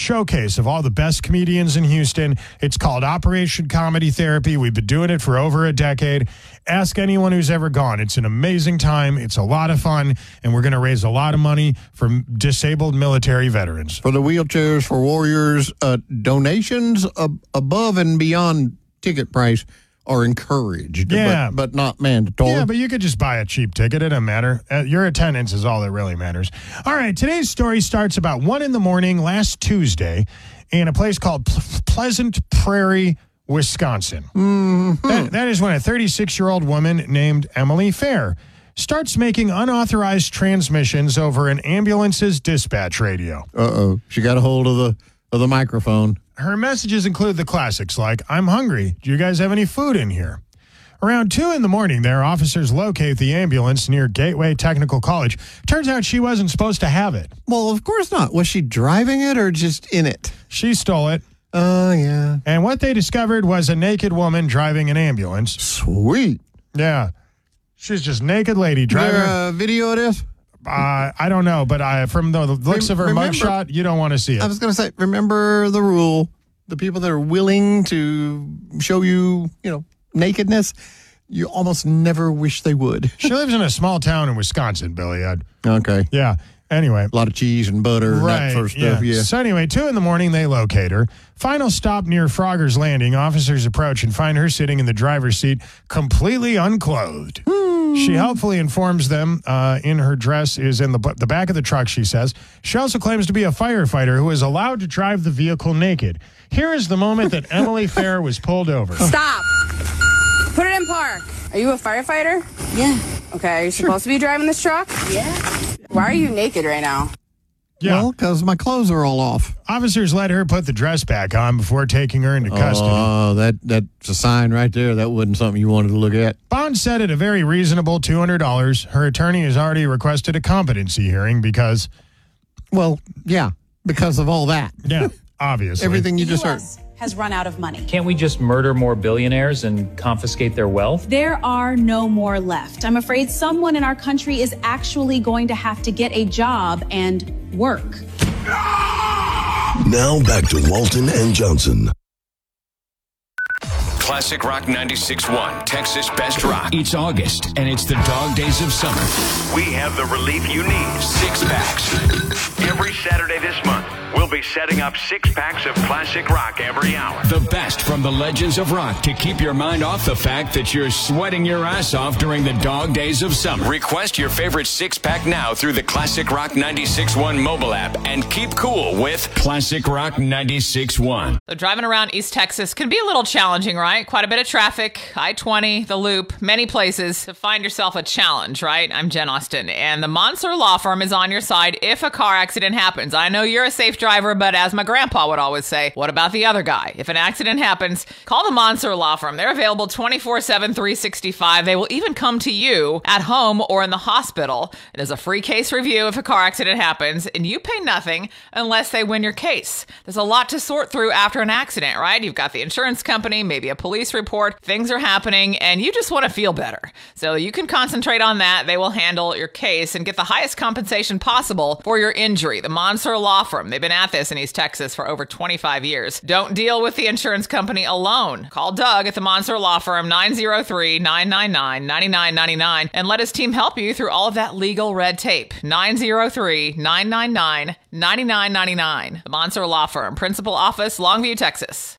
showcase of all the best comedians in Houston. It's called Operation Comedy Therapy. We've been doing it for over a decade. Ask anyone who's ever gone. It's an amazing time. It's a lot of fun, and we're going to raise a lot of money for disabled military veterans. For the Wheelchairs for Warriors, donations above and beyond ticket price are encouraged, but not mandatory. Yeah, but you could just buy a cheap ticket. It doesn't matter. Your attendance is all that really matters. All right, today's story starts about 1 a.m. last Tuesday in a place called Pleasant Prairie, Wisconsin. Mm-hmm. That is when a 36-year-old woman named Emily Fair starts making unauthorized transmissions over an ambulance's dispatch radio. Uh-oh. She got a hold of the microphone. Her messages include the classics like, "I'm hungry. Do you guys have any food in here?" Around 2 a.m, their officers locate the ambulance near Gateway Technical College. Turns out she wasn't supposed to have it. Well, of course not. Was she driving it or just in it? She stole it. Oh, yeah. And what they discovered was a naked woman driving an ambulance. Sweet. Yeah. She's just naked lady driving. Is there a video of this? I don't know, but from the looks of her mugshot, you don't want to see it. I was going to say, remember the rule. The people that are willing to show you, nakedness, you almost never wish they would. She lives in a small town in Wisconsin, Billy. Okay. Yeah. Anyway. A lot of cheese and butter and that sort of stuff, yeah. So anyway, 2 a.m, they locate her. Final stop near Frogger's Landing. Officers approach and find her sitting in the driver's seat, completely unclothed. She helpfully informs them in her dress is in the back of the truck, she says. She also claims to be a firefighter who is allowed to drive the vehicle naked. Here is the moment that Emily Fair was pulled over. Stop. Put it in park. Are you a firefighter? Yeah. Okay, are you supposed to be driving this truck? Yeah. Why are you naked right now? Yeah. Well, because my clothes are all off. Officers let her put the dress back on before taking her into custody. Oh, that's a sign right there. That wasn't something you wanted to look at. Bond set at a very reasonable $200. Her attorney has already requested a competency hearing because... Well, yeah, because of all that. Yeah, obviously. Everything you just heard. Has run out of money. Can't we just murder more billionaires and confiscate their wealth? There are no more left. I'm afraid someone in our country is actually going to have to get a job and work. Now back to Walton and Johnson. Classic Rock 96.1, Texas Best Rock. It's August, and it's the dog days of summer. We have the relief you need. 6-packs. Every Saturday this month, we'll be setting up 6-packs of classic rock every hour. The best from the legends of rock to keep your mind off the fact that you're sweating your ass off during the dog days of summer. Request your favorite 6-pack now through the Classic Rock 96.1 mobile app and keep cool with Classic Rock 96.1. So driving around East Texas can be a little challenging, right? Quite a bit of traffic, I-20, the Loop, many places to find yourself a challenge, right? I'm Jen Austen, and the Monser Law Firm is on your side if a car accident happens. I know you're a safe driver, but as my grandpa would always say, what about the other guy? If an accident happens, call the Monser Law Firm. They're available 24/7, 365. They will even come to you at home or in the hospital. It is a free case review if a car accident happens, and you pay nothing unless they win your case. There's a lot to sort through after an accident, right? You've got the insurance company, maybe a police report, things are happening, and you just want to feel better. So you can concentrate on that. They will handle your case and get the highest compensation possible for your injury. The Monser Law Firm, they've been at this in East Texas for over 25 years. Don't deal with the insurance company alone. Call Doug at the Monser Law Firm, 903-999-9999, and let his team help you through all of that legal red tape. 903-999-9999. The Monser Law Firm, Principal Office, Longview, Texas.